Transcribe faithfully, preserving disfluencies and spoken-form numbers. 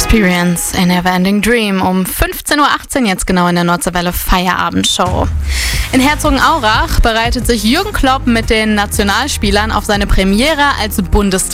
Experience, a Neverending Dream um fünfzehn Uhr achtzehn jetzt genau in der Nordseewelle Feierabendshow. In Herzogenaurach bereitet sich Jürgen Klopp mit den Nationalspielern auf seine Premiere als Bundestrainer